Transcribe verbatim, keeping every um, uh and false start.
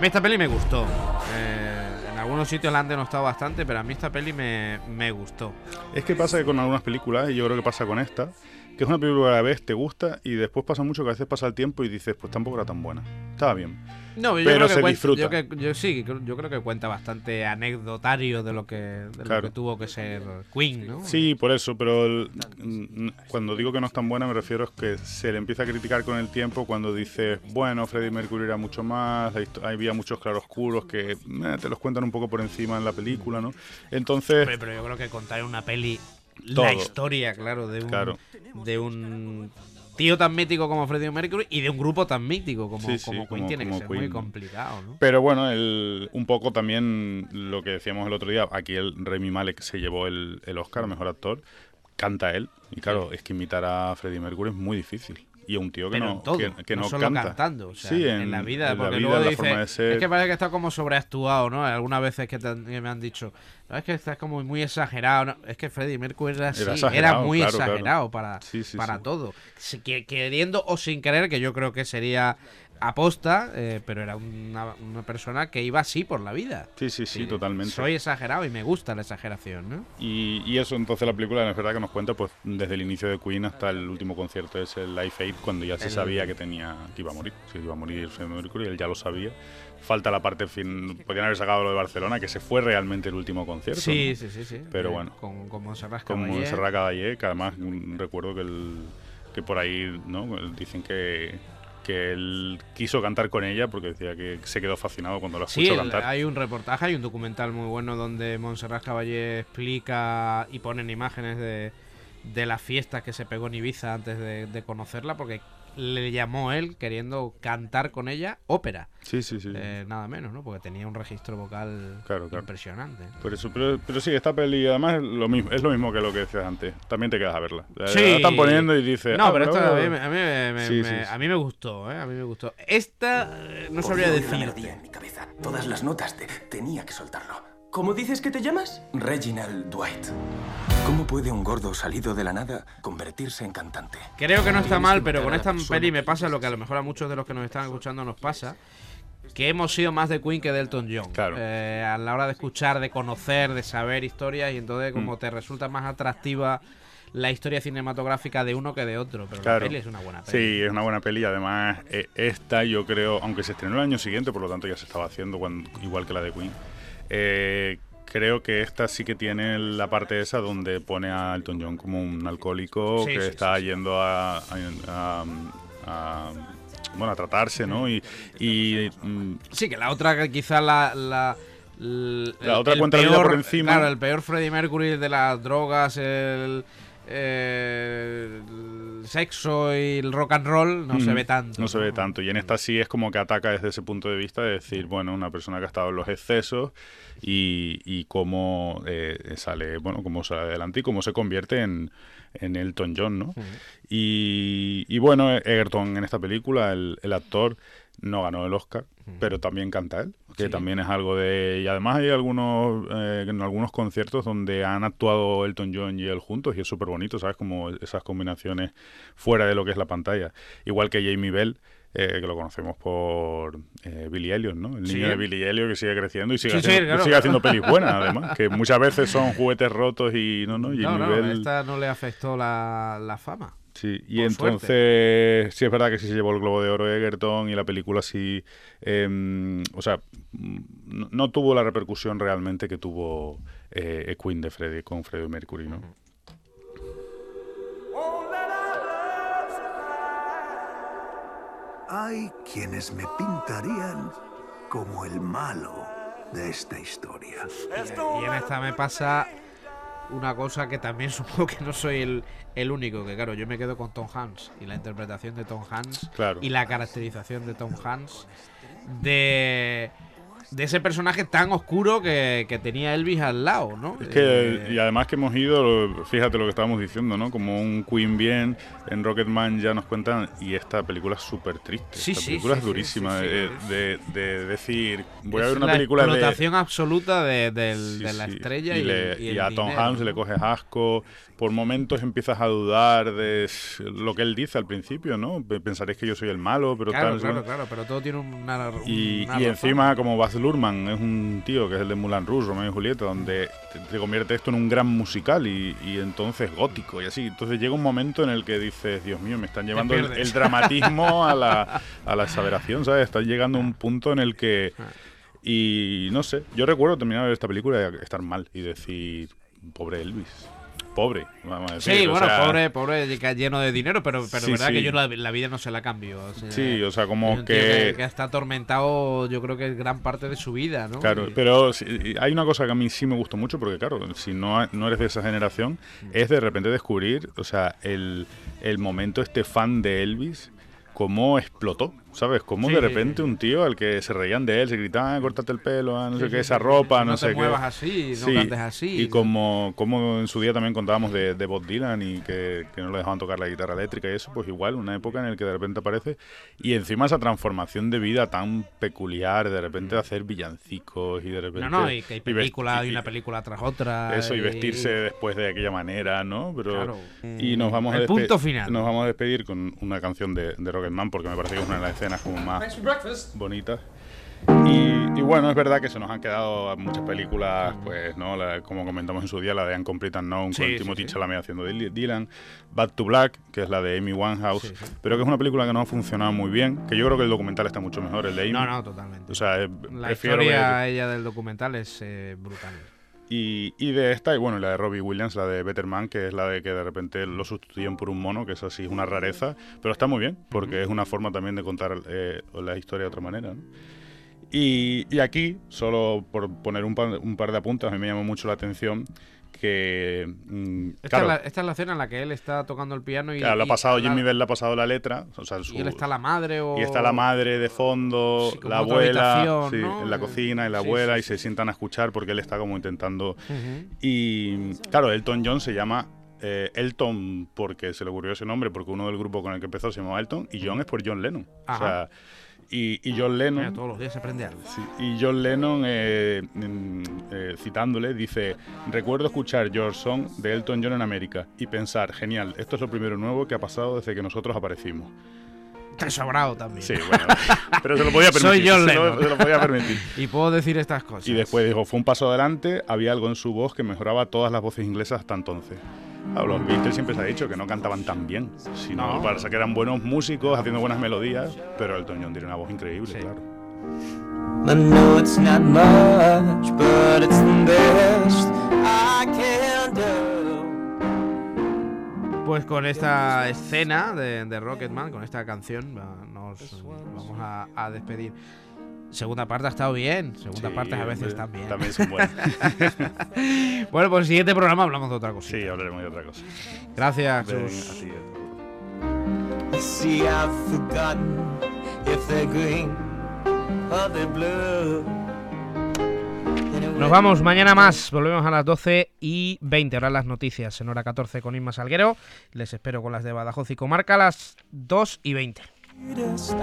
mí esta peli me gustó. Eh, en algunos sitios la han denostado bastante, pero a mí esta peli me, me gustó. Es que pasa que con algunas películas, y yo creo que pasa con esta, que es una película que a la vez te gusta y después pasa mucho que a veces pasa el tiempo y dices, pues tampoco era tan buena. Estaba bien. No, yo pero creo que se cuenta, disfruta. Yo, que, yo sí, yo creo que cuenta bastante anecdotario de lo que, de Claro. lo que tuvo que ser Queen, ¿no? Sí, por eso, pero el, cuando digo que no es tan buena me refiero a que se le empieza a criticar con el tiempo cuando dices, bueno, Freddie Mercury era mucho más, había muchos claroscuros que eh, te los cuentan un poco por encima en la película, ¿no? Entonces... Hombre, pero yo creo que contar en una peli todo. la historia, claro, de un, Claro. de un tío tan mítico como Freddie Mercury y de un grupo tan mítico como, Sí, sí, como Queen como- tiene como que ser Queen, muy ¿no? complicado, ¿no? Pero bueno, el, un poco también lo que decíamos el otro día, aquí el Rami Malek se llevó el, el Oscar a Mejor Actor, canta él, y claro, es que imitar a Freddie Mercury es muy difícil. Y a un tío que Pero no, en todo, que, que no, no solo canta. cantando, o sea, Sí, en, en la vida, en la porque vida, luego en la dice, forma de ser. es que parece que está como sobreactuado, ¿no? Algunas veces que, te- que me han dicho, no, es que estás como muy exagerado, ¿no? Es que Freddie Mercury era así, Era era, exagerado, muy claro, exagerado claro. para, Sí, sí, para sí. todo. Si- que- Queriendo o sin querer, que yo creo que sería aposta, eh, pero era una, una persona que iba así por la vida. Sí, sí, sí, totalmente. Soy exagerado y me gusta la exageración, ¿no? Y, y eso, entonces la película es verdad que nos cuenta pues desde el inicio de Queen hasta el último concierto, es el Live Aid, cuando ya se El- sabía que tenía que iba a morir, que iba a morir Freddie Mercury, él ya lo sabía. Falta la parte fin, podrían haber sacado lo de Barcelona, que se fue realmente el último concierto. Sí, ¿no? sí, sí, sí. Pero Eh, bueno. Con, con Montserrat Como Caballé. Serrat Caballé, que además mm, recuerdo que el, que por ahí no dicen que que él quiso cantar con ella porque decía que se quedó fascinado cuando la Sí, escuchó el- cantar. hay un reportaje, hay un documental muy bueno donde Montserrat Caballé explica y ponen imágenes de, de las fiestas que se pegó en Ibiza antes de, de conocerla, porque le llamó él queriendo cantar con ella ópera, Sí, sí, sí. eh, nada menos, ¿no? Porque tenía un registro vocal Claro, claro. impresionante. Por eso, pero, pero sí, esta peli además es lo mismo, es lo mismo que lo que decías antes. También te quedas a verla. La- Sí. La están poniendo y dices. No, ah, pero esto bueno, a mí, me- a mí me, me- Sí, me- sí, sí. a mí me gustó, ¿eh? A mí me gustó. Esta eh, no sabría Podía oír la decir. melodía en mi cabeza. Todas las notas de... Tenía que soltarlo. ¿Cómo dices que te llamas? Reginald Dwight. ¿Cómo puede un gordo salido de la nada convertirse en cantante? Creo que no está Tienes mal, que pero matar con a la esta persona peli me que pasa quieres lo que a lo mejor a muchos de los que nos están escuchando nos pasa, que hemos sido más de Queen que de Elton John. Claro. Eh, a la hora de escuchar, de conocer, de saber historias, y entonces como Mm. te resulta más atractiva la historia cinematográfica de uno que de otro, pero Claro. la peli es una buena peli. Sí, es una buena peli. Además, eh, esta yo creo, aunque se estrenó el año siguiente, por lo tanto ya se estaba haciendo cuando, igual que la de Queen. Eh, creo que esta sí que tiene la parte esa donde pone a Elton John como un alcohólico Sí, que sí, está sí, sí. yendo a, a- a- a- bueno, a tratarse, ¿no? Y, y, mm, Sí, que la otra que quizá la... la l- La el- otra el cuenta la vida peor, por encima. Claro, el peor Freddie Mercury de las drogas, el, eh, el sexo y el rock and roll no mm, se ve tanto. No se ve tanto. Y en esta sí es como que ataca desde ese punto de vista de decir, bueno, una persona que ha estado en los excesos y, y cómo eh, sale, bueno, cómo sale adelante y cómo se convierte en, en Elton John, ¿no? Y, y bueno, Egerton en esta película, el, el actor, no ganó el Oscar, pero también canta él, que Sí. también es algo de... Y además hay algunos eh, en algunos conciertos donde han actuado Elton John y él juntos y es súper bonito, ¿sabes? Como esas combinaciones fuera de lo que es la pantalla. Igual que Jamie Bell, eh, que lo conocemos por eh, Billy Elliot, ¿no? El niño Sí. de Billy Elliot que sigue creciendo y sigue, Sí, sí, haciendo, claro. sigue haciendo pelis buenas, además, que muchas veces son juguetes rotos y no, no, Jamie No, no, Bell... esta no le afectó la, la fama. Sí, y Por entonces sí es verdad que sí se llevó el Globo de Oro Egerton y la película sí, eh, o sea, no, no tuvo la repercusión realmente que tuvo eh, Queen de Freddie con Freddie Mercury, ¿no? Hay quienes me pintarían como el malo de esta historia. Y, y en esta me pasa una cosa que también supongo que no soy el, el único, que claro, yo me quedo con Tom Hanks y la interpretación de Tom Hanks Claro. y la caracterización de Tom Hanks de de ese personaje tan oscuro que, que tenía Elvis al lado, ¿no? Es que, eh, y además que hemos ido, fíjate lo que estábamos diciendo, ¿no? Como un Queen bien, en Rocketman ya nos cuentan, y esta película es súper triste. Sí, esta sí, película sí, es durísima, sí, sí, de, sí. de, de decir, voy a Es ver una la película de... explotación absoluta de, del- Sí, de la sí. estrella y, y, le- el, y, y el a Tom dinero, Hanks ¿no? le coges asco. Por momentos empiezas a dudar de lo que él dice al principio, ¿no? Pensaréis que yo soy el malo, pero Claro, tal, claro, ¿no? claro, pero todo tiene una, un- Y, una y razón. encima, como Baz Luhrmann es un tío que es el de Moulin Rouge, Romeo y Julieta, donde te, te convierte esto en un gran musical y, y entonces gótico y así. Entonces llega un momento en el que dices, Dios mío, me están llevando el, pierdes. el dramatismo a la, a la exageración, ¿sabes? Están llegando a un punto en el que... Y no sé, yo recuerdo terminar de ver esta película y estar mal y decir, pobre Elvis. Pobre, vamos a decir. Sí, o bueno, sea, pobre, pobre, que lleno de dinero, pero, pero Sí, verdad sí. que yo la, la vida no se la cambio. O sea, Sí, o sea, es como un tío que... que está atormentado, yo creo que gran parte de su vida, ¿no? Claro, Y- pero sí, hay una cosa que a mí sí me gustó mucho, porque claro, si no, no eres de esa generación, es de repente descubrir, o sea, el, el momento este fan de Elvis, cómo explotó, ¿sabes? Cómo Sí, de sí, repente sí. un tío al que se reían de él, se gritaban, ah, córtate el pelo, ah, no Sí, sé sí, qué, sí, esa sí, ropa, sí. no, No sé te qué. muevas así, no Sí, cantes así, Y sí. como, como en su día también contábamos de, de Bob Dylan y que, que no le dejaban tocar la guitarra eléctrica y eso, pues igual, una época en la que de repente aparece y encima esa transformación de vida tan peculiar, de repente hacer villancicos y de repente... No, no, y que hay y vest- películas, y- y una película tras otra. Eso, y vestirse después de aquella manera, ¿no? Pero, Claro. y nos vamos, a El despe- punto final. nos vamos a despedir con una canción de, de Rocketman, porque me parece que es una de las escenas como más bonitas. Y, y bueno, es verdad que se nos han quedado muchas películas, pues, ¿no? La- como comentamos en su día, la de Incomplete Unknown Sí, con sí, Timothy sí. Chalamet haciendo de Dylan, Back to Black, que es la de Amy Winehouse, Sí, sí. pero que es una película que no ha funcionado muy bien, que yo creo que el documental está mucho mejor, el de Amy. No, no, totalmente. O sea, eh, La prefiero historia ver- ella del documental es eh, brutal. Y, y de esta, y bueno, la de Robbie Williams, la de Better Man, que es la de que de repente lo sustituyen por un mono, que eso sí es una rareza, pero está muy bien, porque es una forma también de contar eh, la historia de otra manera, ¿no? Y, y aquí, solo por poner un par, un par de apuntes, a mí me llamó mucho la atención que... mm, Esta, claro, es la, esta es la escena en la que él está tocando el piano y, claro, le ha y pasado, la- Jimmy Bell le ha pasado la letra, o sea, su- y él está la madre o... y está la madre de fondo, Sí, como la otra abuela, habitación, sí, ¿no? en la cocina y la Sí, abuela, sí, y se sí. sientan a escuchar porque él está como intentando... Ujú. Y claro, Elton John se llama eh, Elton porque se le ocurrió ese nombre, porque uno del grupo con el que empezó se llamaba Elton, y John es por John Lennon. Ajá. O sea, y, y John Mira, Lennon... todos los días se aprende algo. Sí, y John Lennon, eh, mm, eh, citándole, dice: recuerdo escuchar Your Song de Elton John en América y pensar, genial, esto es lo primero nuevo que ha pasado desde que nosotros aparecimos. Está sobrado también. Sí, bueno, pero se lo podía permitir. Soy John se, lo, Lennon. se lo podía permitir. Y puedo decir estas cosas. Y después dijo, fue un paso adelante, había algo en su voz que mejoraba todas las voces inglesas hasta entonces. A los Beatles siempre se ha dicho que no cantaban tan bien, sino No. para que eran buenos músicos, haciendo buenas melodías, pero Elton John tiene una voz increíble, Sí. claro. I know it's not much, but it's the best I can do. Pues con esta escena de, de Rocketman, con esta canción, va- nos vamos a, a despedir. Segunda parte ha estado bien, segunda Sí, parte a veces hombre, también. También son buenas. Bueno, pues el siguiente programa hablamos de otra cosita. Sí, hablaremos de otra cosa. Gracias, Ven, Jesús. a ti, eh. I see I've forgotten if they're green or they're blue. Nos vamos mañana más, volvemos a las doce y veinte, ahora las noticias en hora catorce con Inma Salguero. Les espero con las de Badajoz y Comarca a las dos y veinte. Just